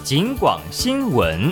警广新闻。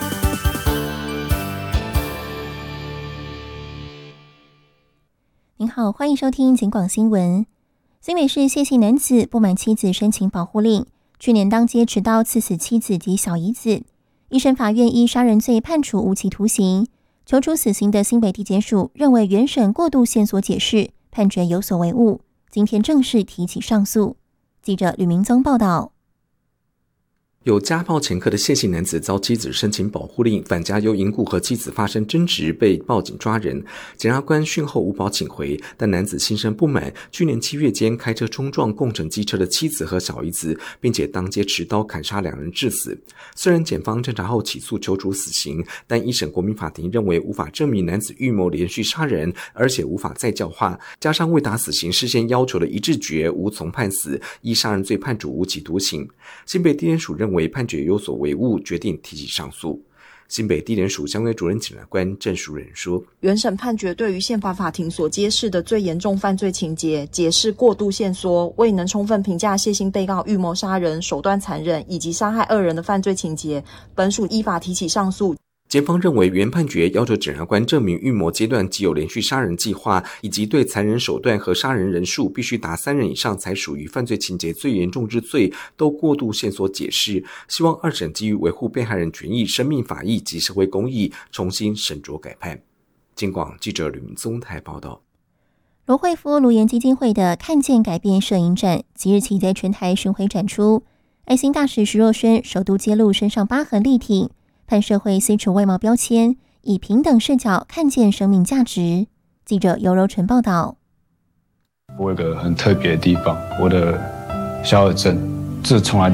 您好，欢迎收听警广新闻。新北市谢姓男子不满妻子申请保护令，去年当街持刀刺死妻子及小姨子，一审法院依杀人罪判处无期徒刑。求处死刑的新北地检署认为原审过度线索解释，判决有所违误，今天正式提起上诉。记者吕明宗报道。 有家暴前科的谢姓男子遭妻子申请保护令，返家又因故和妻子发生争执被报警抓人，检察官讯后无保请回，但男子心生不满，去年7月间开车冲撞共乘机车的妻子和小姨子，并且当街持刀砍杀2人致死。虽然检方侦查后起诉求处死刑，但一审国民法庭认为无法证明男子预谋连续杀人，而且无法再教化，加上未达死刑事先要求的一致决，无从判死，依杀人罪判处无期徒刑。新北地检署认为判决有所违误，决定提起上诉。新北地检署相关主任检察官郑淑仁说， 原审判决对于宪法法庭所揭示的最严重犯罪情节解释过度限缩，未能充分评价谢姓被告预谋杀人、手段残忍以及杀害2人的犯罪情节，本署依法提起上诉。 检方认为原判决要求检察官证明预谋阶段即有连续杀人计划，以及对残忍手段和杀人人数必须达3人以上才属于犯罪情节最严重之罪，都过度线索解释，希望二审基于维护被害人权益、生命法益及社会公益，重新审酌改判。警广记者吕明宗台报道。 罗慧夫卢颜基金会的看见改变摄影展即日起在全台巡回展出，爱心大使徐若瑄首度揭露身上疤痕力挺，盼社会撕除外貌标签，以平等视角看见生命价值。记者尤柔纯报道。 我有个很特别的地方，我的小耳症，这从来